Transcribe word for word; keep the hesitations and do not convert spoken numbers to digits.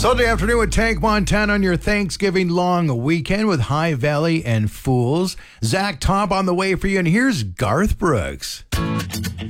Sunday afternoon with Tank Montana on your Thanksgiving long weekend with High Valley and Fools. Zach Top on the way for you, and here's Garth Brooks.